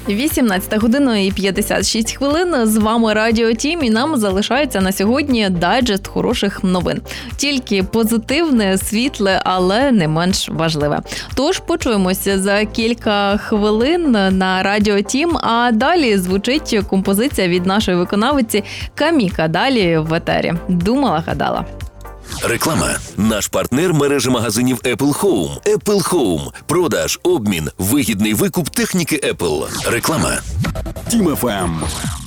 18 година і 56 хвилин. З вами Радіо Тім, і нам залишається на сьогодні дайджест хороших новин. Тільки позитивне, світле, але не менш важливе. Тож почуємося за кілька хвилин на Радіо Тім, а далі звучить композиція від нашої виконавиці Каміка. Далі в етері. Думала, гадала. Реклама. Наш партнер – мережа магазинів Apple Home. Apple Home. Продаж, обмін, вигідний викуп техніки Apple. Реклама. Тім ФМ.